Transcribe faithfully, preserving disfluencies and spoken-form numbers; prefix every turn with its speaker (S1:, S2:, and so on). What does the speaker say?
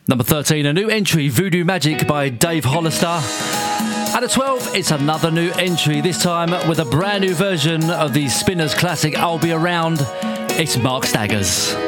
S1: Number thirteen, a new entry, Voodoo Magic by Dave Hollister. At a twelve, it's another new entry, this time with a brand new version of the Spinners classic I'll Be Around. It's Mark Staggers.